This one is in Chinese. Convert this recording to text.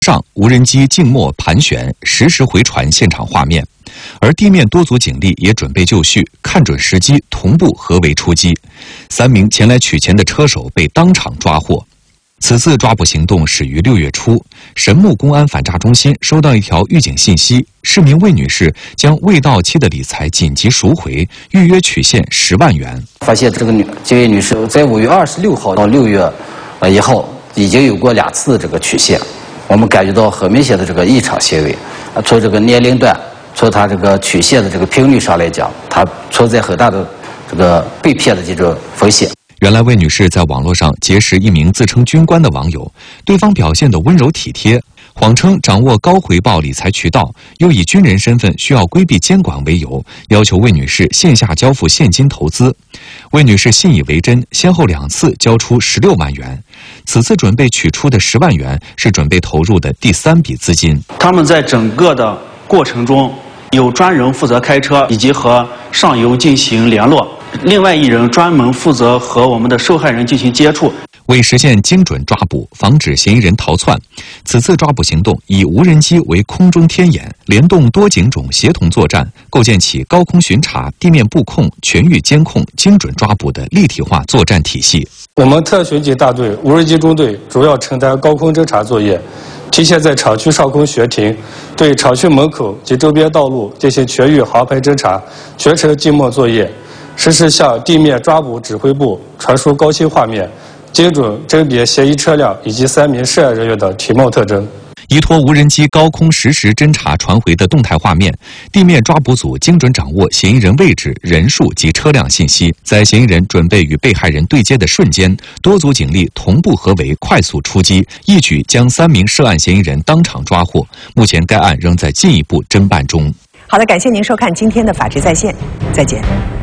上，无人机静默盘旋，实时回传现场画面，而地面多组警力也准备就绪，看准时机，同步合围出击。3名前来取钱的车手被当场抓获。此次抓捕行动始于6月初，神木公安反诈中心收到一条预警信息，市民魏女士将未到期的理财紧急赎回，预约取现10万元。 发现这位女士在5月26号到6月1号已经有过2次这个取现。我们感觉到很明显的这个异常行为，从这个年龄段，从他这个取现的这个频率上来讲，他存在很大的这个被骗的这种风险。 原来魏女士在网络上结识一名自称军官的网友，对方表现得温柔体贴，谎称掌握高回报理财渠道，又以军人身份需要规避监管为由，要求魏女士线下交付现金投资。魏女士信以为真，先后2次交出16万元。此次准备取出的10万元是准备投入的第3笔资金。 他们在整个的过程中，有专人负责开车以及和上游进行联络，另外1人专门负责和我们的受害人进行接触。 为实现精准抓捕，防止嫌疑人逃窜，此次抓捕行动以无人机为空中天眼，联动多警种协同作战，构建起高空巡查、地面布控、全域监控、精准抓捕的立体化作战体系。 我们特巡警大队无人机中队主要承担高空侦察作业，提前在厂区上空悬停，对厂区门口及周边道路进行全域航拍侦察，全程静默作业，实时向地面抓捕指挥部传输高清画面，精准甄别嫌疑车辆以及3名涉案人员的体貌特征。 依托无人机高空实时侦查传回的动态画面，地面抓捕组精准掌握嫌疑人位置、人数及车辆信息。在嫌疑人准备与被害人对接的瞬间，多组警力同步合围，快速出击，一举将3名涉案嫌疑人当场抓获。目前该案仍在进一步侦办中。 好的，感谢您收看今天的《法治在线》，再见。